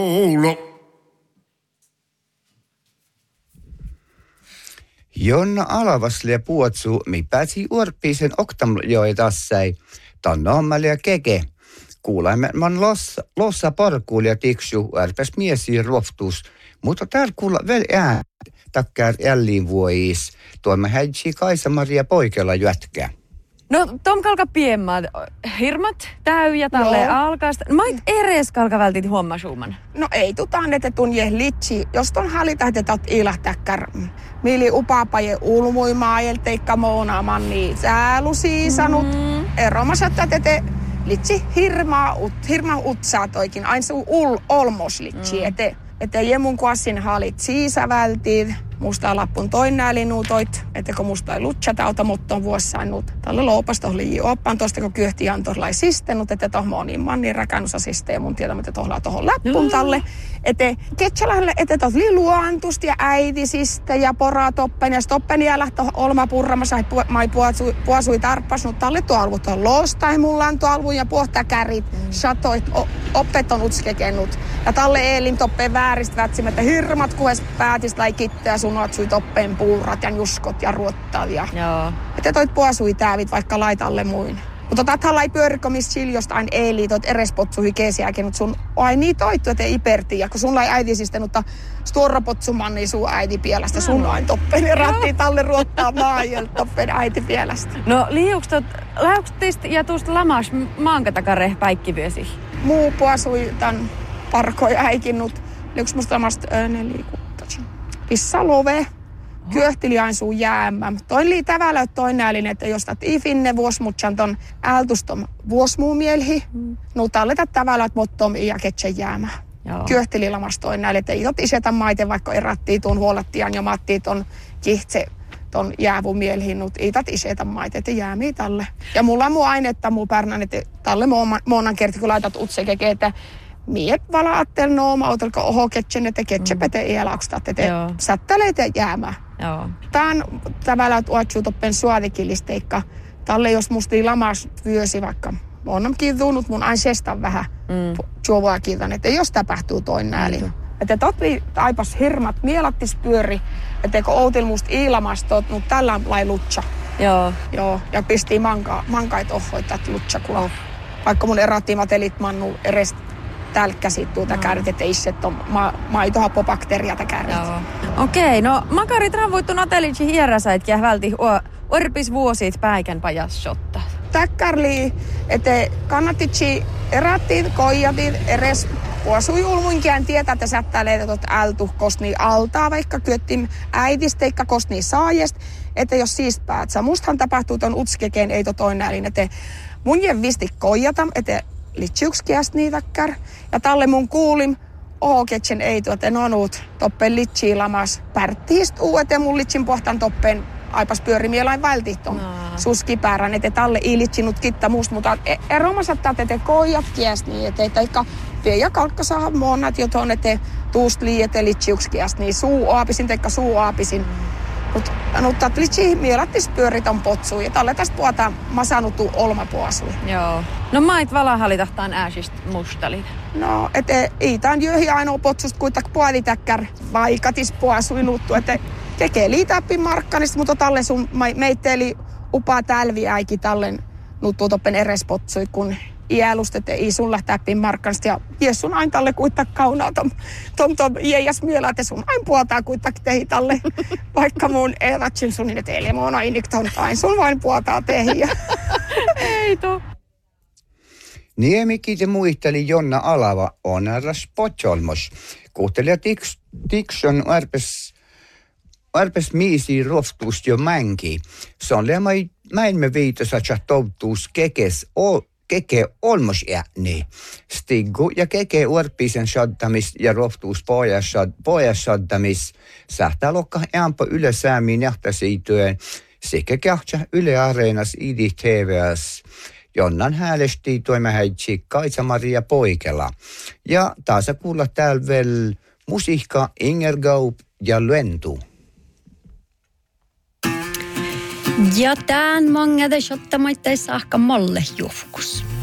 Jonna Alavasle puotsu, mi pääsi urppisen oktamjoi tassai. Tannoammalle ja keke. Kuulemme, man lossa parkuul ja tiksu, ärpäs miesiin ruoftus. Mutta täällä kuulla vielä äänet, takkär jälliin vuois. Tuomme häitsi Kaisa-Maria Poikela jätkää. No, tom kalka piemmat hirmat täyjä tälle alkaasta. Mait eres kalka vältit huomasuuman? No ei tutaan, että tunje litsi. Jos ton halita, että tot ilahtäkkär. Mili upaapaje ulmuimaajel teikka moonaaman, niin säälusi sanut. Eromasattaa, että litsi hirma utsaa toikin. Ain suu olmos litsi, että jemun kuassin halit siisä vältit. Musta lappun toinnääli nuutoit, että kun musta ei lutsata auta mottoon vuossainut. Tällä loopasta oli oppan tosta, kun kyhti antoslai sistenut, että tohmo on niin mannin rakennusasiste ja mun tietämä, että tohlaa tohon läppun talle. Että ketsälähdelle, että tohli luontusti ja äitisistä ja poraa toppen ja stoppen ja lähtö olma purramassa, mai puasui tarppasnut talle tuolvut on loostai mullaan tuolvun ja puhtaa kärit, satoit, oppet on utskekennut. Ja talle eelin toppeen vääristä vätsimä, että hirmat kuhes päätistä lai kittää sun otsui toppeen puurat ja juskot ja ruottat ja... Joo. Että toit puasui täävit vaikka laitalle muin. Mutta tathan ei pyörikomis siljosta aina eeli, toit erespotsui keesiäkin, mutta sun ai niin toittu, että ei iperti. Ja kun sun lai äitisistä, mutta stuorapotsuman, niin sun äiti pielestä. Sun aina toppeen ja ratti talle ruottaa maajel toppeen äiti pielestä. No liiukstot, läyksistä ja tuosta lamas maankatakare päikkivyösi? Muu puasui tämän parkoi äikinnut. Liuks musta lamasta pissalove. Kyöhtiliain suu jäämmä. Toin lii tävällä, että toin näälin, että jos tat ifinne vuosmutsan ton ältustom vuosmuumielhi, no talleta tävällä, että mottom ja ketse jäämä. Kyöhtililamas toin näälin, että itot isetä maite, vaikka erattiin tuon huolettian ja mattiin ton kihtse ton jäävumielhi, no itat isetä maite, että jäämii talle. Ja mulla on muu ainetta muu pärnän, että talle moonan kerti, kun laitat utsekeke, että miet valaattel nooma, otelko oho ketsen, että ketsepete ielakstat, että sättäleet ja jäämä. Joo. Tän tavallaan tuotsuu toppen suovikilisteikka. Talle jos musta ei lamas vyösi vaikka. On kiitunut mun aina sestan vähän juovaa kiitan, että jos tapahtuu toin nääli. Että totli aipas hirmat mielattis pyöri, että kun outil musta iilamastot, mutta tällä on lai lutsa. Joo. Ja pisti mankait ohhoit, että lutsa kuva. Vaikka mun erattiimat elit mannu edes täällä käsittuu täkärit, että isset on maitohappobakteeria täkärit. Okei, no makarit ranvoittu natelitsi hieräsäitkiä välti orpis vuosit päikän pajassotta. Täkkärli, että kannattitsi erattiin, koijatin, edes puasui ulmuinkään tietää, että sättäleet tot ältu kostni altaa, vaikka kyöttiin äitisteikka kostni saajest, että jos siis päätsä. Mustahan tapahtuu ton utskekeen, ei toin näin, että mun jen visti koijata, että litsiuksiäst niitäkkär. Ja talle mun kuulim, ketsen ei tuote nonut toppen litsiin lamas pärttiist uudet ja mun litsin pohtan toppen aipas pyörimielain vältihton suskipäärän, että talle ei litsinut kitta musta, mutta eromasattaa, että koijat kiäst niin, että teikka ja kalkka saa moonat joton, että tuust liiete litsiuksiäst, niin suu aapisin, teikka suu aapisin. Mutta litsi mielattis pyöritön potsui, ja talle tästä puhutaan masanuttu olmapuasui. Joo. No mait valahalitataan ääsistä mustalit. No, että ei tämän jöhi ainoa potsusta kuitenkin puolitäkkär vaikatis puasui nuttu, että tekee liitäppin markkanista, mutta talle sun meitteeli upaa tälviäikin tallen nuttu toppen eres potsui, kun iälust, että ei sun lähtääppin markkanista, ja jes sun aina talle kuitenkin kaunaa tom iäjäs mielä, että sun aina puoltaa kuitenkin tehi talle, vaikka mun evätsin sun, että ei mun aina aina sun vain puoltaa tehi. Ei to. Niemikin te muisteli Jonna Alava on raspotjolmos. Kuhtelija Tikson arpes miisi roftuust jo mänki. Se on mäimme viitosa touttuus keke olmos ääni. Stiggu ja keke uorpisen shaddamis ja roftuus pojas shaddamis. Sähtää lokka äänpä ylesäämiin jahtasiityön sekä kähtsä Yle Areenas idi TVS. Jonnan häälesti toimme häitsi Kaisa-Maria Poikela. Ja taas kuulla täällä vielä musiikka Inger Gaup ja Luentu. Ja tämän mangada shottamaittais saakka molle juhkus.